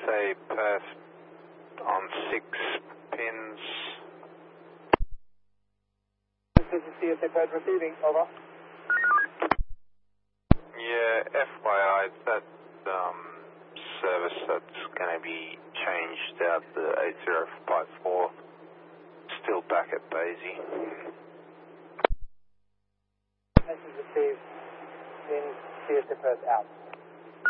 CSA Perth on 6 pins. This is CSA Perth receiving, over. Yeah, FYI, that service that's going to be changed out, the 8054, still back at Daisy. Message received in CSA Perth out.